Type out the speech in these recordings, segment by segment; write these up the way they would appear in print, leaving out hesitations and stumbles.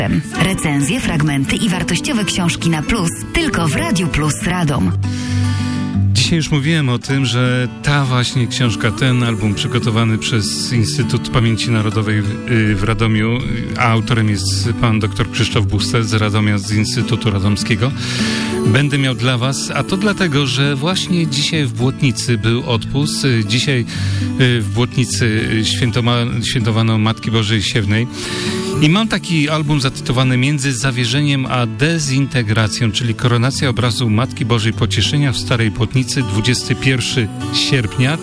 Recenzje, fragmenty i wartościowe książki na plus tylko w Radiu Plus Radom. Dzisiaj już mówiłem o tym, że ta właśnie książka, ten album przygotowany przez Instytut Pamięci Narodowej w Radomiu, a autorem jest pan dr Krzysztof Busse z Radomia, z Instytutu Radomskiego, będę miał dla was, a to dlatego, że dzisiaj w Błotnicy był odpust. Dzisiaj w Błotnicy świętowano Matki Bożej Siewnej. I mam taki album zatytułowany Między zawierzeniem a dezintegracją, czyli koronacja obrazu Matki Bożej Pocieszenia w Starej Błotnicy, 21 sierpnia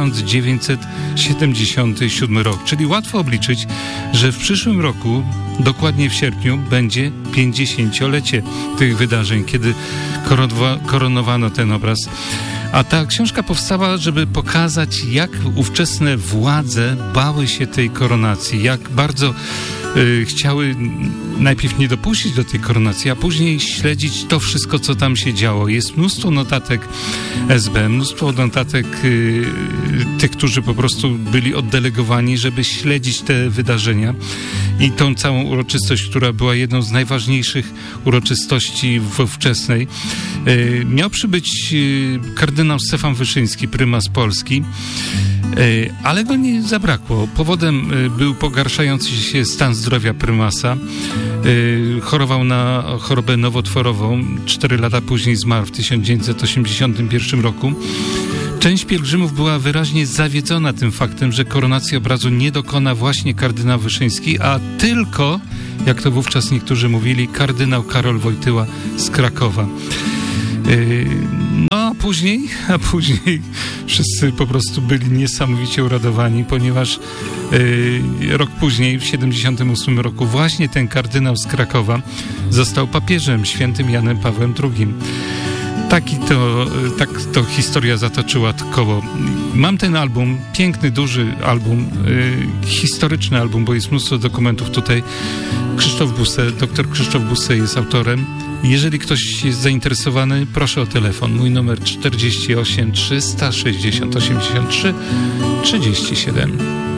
1977 rok. Czyli łatwo obliczyć, że w przyszłym roku, dokładnie w sierpniu, będzie 50-lecie tych wydarzeń, kiedy koronowano ten obraz. A ta książka powstała, żeby pokazać, jak ówczesne władze bały się tej koronacji, jak bardzo chciały najpierw nie dopuścić do tej koronacji, a później śledzić to wszystko, co tam się działo. Jest mnóstwo notatek SB, mnóstwo notatek tych, którzy po prostu byli oddelegowani, żeby śledzić te wydarzenia i tą całą uroczystość, która była jedną z najważniejszych uroczystości ówczesnej. Miał przybyć kardynał Stefan Wyszyński, prymas Polski, ale go nie zabrakło. Powodem był pogarszający się stan zdrowia prymasa. Chorował na chorobę nowotworową. 4 lata później zmarł w 1981 roku. Część pielgrzymów była wyraźnie zawiedziona tym faktem, że koronacji obrazu nie dokona właśnie kardynał Wyszyński, a tylko, jak to wówczas niektórzy mówili, kardynał Karol Wojtyła z Krakowa. A później wszyscy po prostu byli niesamowicie uradowani, ponieważ rok później, w 1978 roku, właśnie ten kardynał z Krakowa został papieżem, świętym Janem Pawłem II. Tak to historia zatoczyła koło. Mam ten album, piękny, duży album, historyczny album, bo jest mnóstwo dokumentów tutaj. Dr Krzysztof Busse jest autorem. Jeżeli ktoś jest zainteresowany, proszę o telefon. Mój numer 48 360 83 37.